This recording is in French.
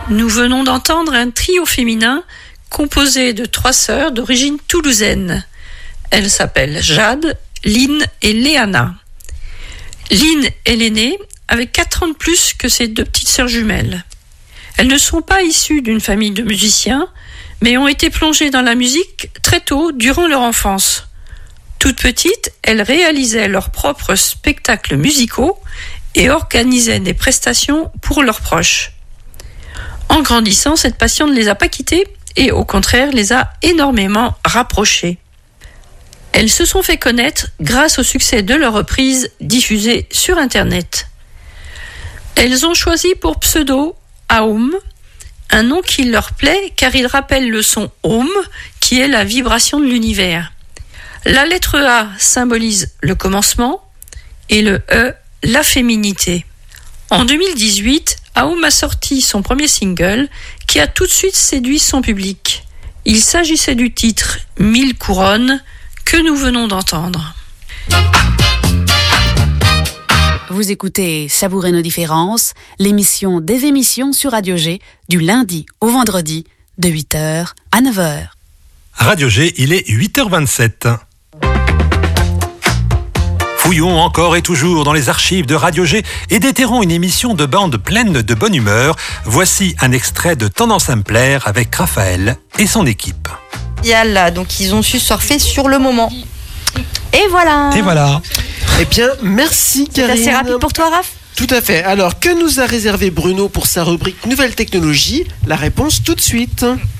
Nous venons d'entendre un trio féminin composé de 3 sœurs d'origine toulousaine. Elles s'appellent Jade, Lynn et Léana. Lynn est l'aînée, avec 4 ans de plus que ses 2 petites sœurs jumelles. Elles ne sont pas issues d'une famille de musiciens, mais ont été plongées dans la musique très tôt durant leur enfance. Toutes petites, elles réalisaient leurs propres spectacles musicaux et organisaient des prestations pour leurs proches. En grandissant, cette passion ne les a pas quittées et au contraire les a énormément rapprochées. Elles se sont fait connaître grâce au succès de leurs reprises diffusées sur Internet. Elles ont choisi pour pseudo Aum, un nom qui leur plaît car il rappelle le son Om, qui est la vibration de l'univers. La lettre A symbolise le commencement et le E, la féminité. En 2018, Aum a sorti son premier single qui a tout de suite séduit son public. Il s'agissait du titre « 1000 couronnes » que nous venons d'entendre. Vous écoutez Savourer nos différences, l'émission des émissions sur Radio G, du lundi au vendredi, de 8h à 9h. Radio G, il est 8h27. Fouillons encore et toujours dans les archives de Radio G et déterrons une émission de bande pleine de bonne humeur. Voici un extrait de Tendance à me plaire avec Raphaël et son équipe. Donc ils ont su surfer sur le moment. Et voilà. Eh bien, merci Karine. C'est assez rapide pour toi, Raph ? Tout à fait. Alors, que nous a réservé Bruno pour sa rubrique Nouvelles technologies ? La réponse tout de suite.